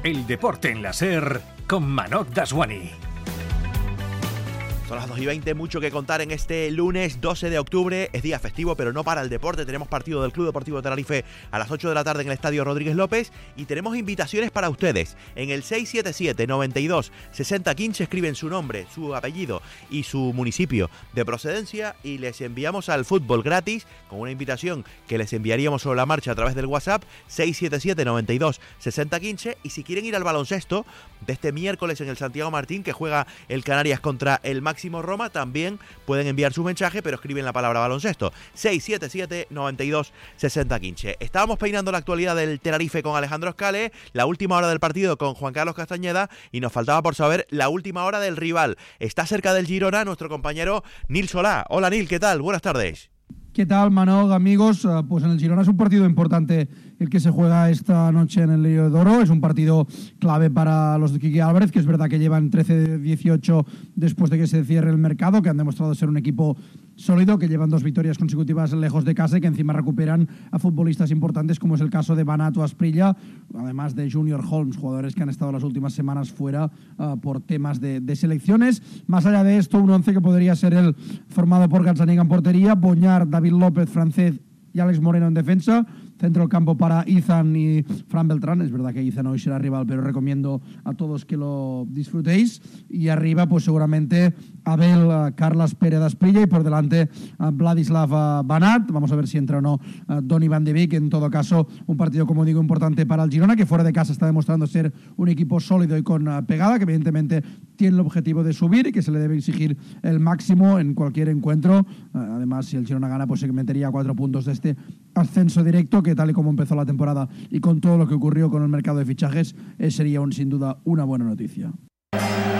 El deporte en la SER con Manoj Daswani. Son las 2:20, mucho que contar en este lunes 12 de octubre. Es día festivo, pero no para el deporte. Tenemos partido del Club Deportivo Tenerife a las 8 de la tarde en el Estadio Rodríguez López y tenemos invitaciones para ustedes. En el 677-92-6015 escriben su nombre, su apellido y su municipio de procedencia y les enviamos al fútbol gratis con una invitación que les enviaríamos sobre la marcha a través del WhatsApp 677-92-6015. Y si quieren ir al baloncesto de este miércoles en el Santiago Martín, que juega el Canarias contra el Máximo Roma, también pueden enviar su mensaje, pero escriben la palabra baloncesto 677-92-6015. Estábamos peinando la actualidad del Tenerife con Alejandro Escale, la última hora del partido con Juan Carlos Castañeda y nos faltaba por saber la última hora del rival. Está cerca del Girona nuestro compañero Nil Solá. Hola Nil, ¿qué tal? Buenas tardes. ¿Qué tal, Manoj, amigos? Pues en el Girona es un partido importante el que se juega esta noche en el Heliodoro. Es un partido clave para los de Quique Álvarez, que es verdad que llevan 13-18 después de que se cierre el mercado, que han demostrado ser un equipo sólido, que llevan 2 victorias consecutivas lejos de casa y que encima recuperan a futbolistas importantes como es el caso de Banat o Asprilla, además de Junior Holmes, jugadores que han estado las últimas semanas fuera por temas de selecciones. Más allá de esto, un 11 que podría ser el formado por Gazzaniga en portería, Boñar, David López, Francés y Alex Moreno en defensa. Centro del campo para Izan y Fran Beltrán. Es verdad que Izan hoy será rival, pero recomiendo a todos que lo disfrutéis. Y arriba, pues seguramente Abel, Carles Pérez Asprilla y por delante Vladislav Banat. Vamos a ver si entra o no Donny Van de Beek. En todo caso, un partido, como digo, importante para el Girona, que fuera de casa está demostrando ser un equipo sólido y con pegada, que evidentemente tiene el objetivo de subir y que se le debe exigir el máximo en cualquier encuentro. Además, si el Girona gana, pues se metería a 4 puntos de este ascenso directo, que tal y como empezó la temporada y con todo lo que ocurrió con el mercado de fichajes, sería sin duda una buena noticia.